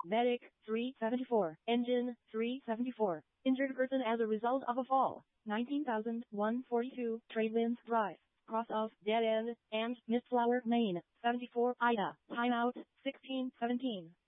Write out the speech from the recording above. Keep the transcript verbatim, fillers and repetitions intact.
Medic, three seventy-four. Engine, three seventy-four. Injured person as a result of a fall, nineteen thousand one hundred forty-two. Tradelands Drive, cross of Dead End, and Mistflower, Maine, seventy-four. Ida, timeout, sixteen seventeen.